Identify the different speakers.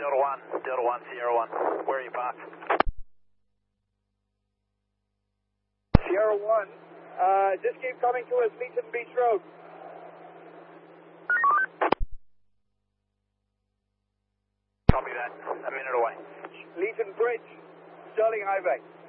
Speaker 1: Delta 1, Sierra 1. Where are you parked?
Speaker 2: Sierra 1, just keep coming to us, Leeton Beach Road.
Speaker 1: Copy that. A minute away.
Speaker 2: Leeton Bridge, Sterling Highway.